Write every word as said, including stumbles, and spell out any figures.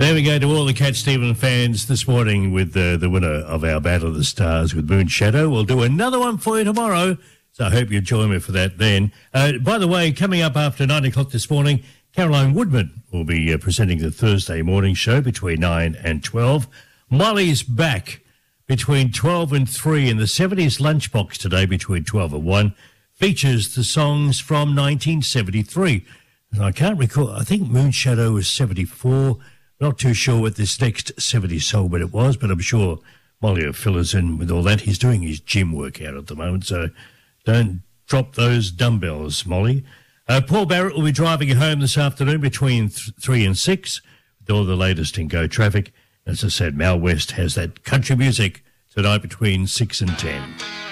There we go to all the Cat Stevens fans this morning with the, the winner of our Battle of the Stars with Moonshadow. We'll do another one for you tomorrow, so I hope you'll join me for that then. Uh, by the way, coming up after nine o'clock this morning, Caroline Woodman will be uh, presenting the Thursday morning show between nine and twelve. Molly's back between twelve and three in the seventies lunchbox today between twelve and one. Features the songs from nineteen seventy-three. And I can't recall, I think Moonshadow was seventy-four. Not too sure what this next seventies song but it was, but I'm sure Molly will fill us in with all that. He's doing his gym workout at the moment, so don't drop those dumbbells, Molly. Uh, Paul Barrett will be driving you home this afternoon between th- three and six with all the latest in Go Traffic. As I said, Mal West has that country music tonight between six and ten.